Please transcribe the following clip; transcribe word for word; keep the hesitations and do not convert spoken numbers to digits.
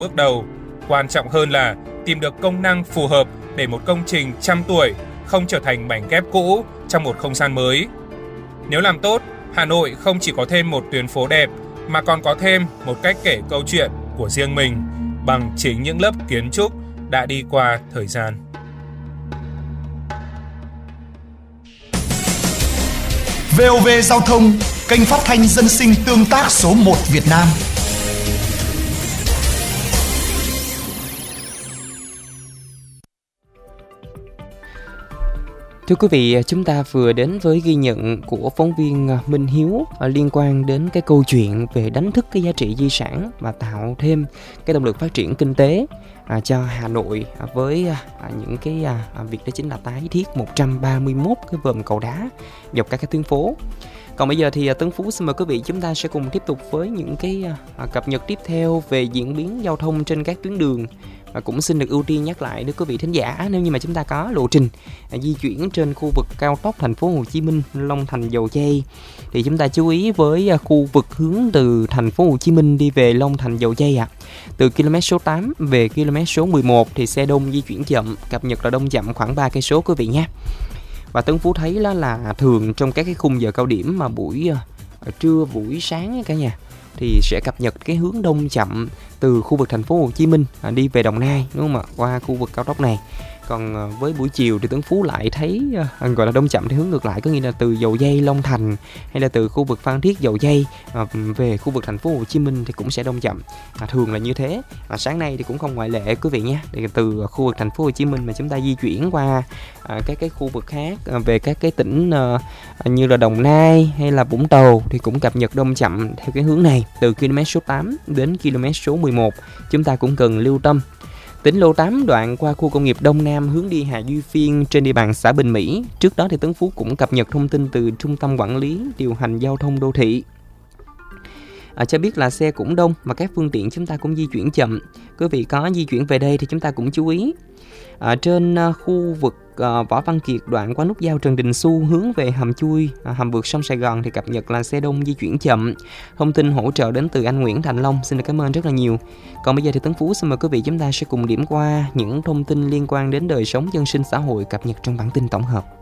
bước đầu. Quan trọng hơn là tìm được công năng phù hợp để một công trình trăm tuổi không trở thành mảnh ghép cũ trong một không gian mới. Nếu làm tốt, Hà Nội không chỉ có thêm một tuyến phố đẹp mà còn có thêm một cách kể câu chuyện của riêng mình bằng chính những lớp kiến trúc đã đi qua thời gian. vê o vê Giao thông, kênh phát thanh dân sinh tương tác số một Việt Nam. Thưa quý vị, chúng ta vừa đến với ghi nhận của phóng viên Minh Hiếu liên quan đến cái câu chuyện về đánh thức cái giá trị di sản và tạo thêm cái động lực phát triển kinh tế à, cho Hà Nội à, với à, những cái à, việc đó chính là tái thiết một trăm ba mươi mốt cái vòm cầu đá dọc các cái tuyến phố. Còn bây giờ thì à, Tấn Phú xin mời quý vị chúng ta sẽ cùng tiếp tục với những cái à, cập nhật tiếp theo về diễn biến giao thông trên các tuyến đường. Và cũng xin được ưu tiên nhắc lại đến quý vị thính giả, nếu như mà chúng ta có lộ trình à, di chuyển trên khu vực cao tốc thành phố Hồ Chí Minh Long Thành Dầu Giây thì chúng ta chú ý với à, khu vực hướng từ thành phố Hồ Chí Minh đi về Long Thành Dầu Giây ạ. À. Từ km số tám về km số mười một thì xe đông di chuyển chậm, cập nhật là đông chậm khoảng ba cây số quý vị nhé. Và Tấn Phú thấy đó là thường trong các cái khung giờ cao điểm mà buổi à, trưa buổi sáng cả nhà thì sẽ cập nhật cái hướng đông chậm từ khu vực thành phố Hồ Chí Minh à, đi về Đồng Nai, đúng không ạ, qua khu vực cao tốc này. Còn à, với buổi chiều thì Tấn Phú lại thấy à, gọi là đông chậm theo hướng ngược lại, có nghĩa là từ Dầu Giây Long Thành hay là từ khu vực Phan Thiết Dầu Giây à, về khu vực thành phố Hồ Chí Minh thì cũng sẽ đông chậm. À, thường là như thế. Và sáng nay thì cũng không ngoại lệ quý vị nhé. Thì từ khu vực thành phố Hồ Chí Minh mà chúng ta di chuyển qua à, các cái khu vực khác à, về các cái tỉnh à, như là Đồng Nai hay là Vũng Tàu thì cũng cập nhật đông chậm theo cái hướng này. Từ km số tám đến km số mười một chúng ta cũng cần lưu tâm. Tỉnh lộ tám đoạn qua khu công nghiệp Đông Nam hướng đi Hà Duy Phiên trên địa bàn xã Bình Mỹ. Trước đó thì Tấn Phú cũng cập nhật thông tin từ Trung tâm Quản lý Điều hành Giao thông Đô thị. À, cho biết là xe cũng đông mà các phương tiện chúng ta cũng di chuyển chậm. Quý vị có di chuyển về đây thì chúng ta cũng chú ý. À, trên uh, khu vực uh, Võ Văn Kiệt đoạn qua nút giao Trần Đình Xu hướng về hầm chui uh, hầm vượt sông Sài Gòn thì cập nhật là xe đông di chuyển chậm. Thông tin hỗ trợ đến từ anh Nguyễn Thành Long, xin được cảm ơn rất là nhiều. Còn bây giờ thì Tấn Phú xin mời quý vị chúng ta sẽ cùng điểm qua những thông tin liên quan đến đời sống dân sinh xã hội cập nhật trong bản tin tổng hợp.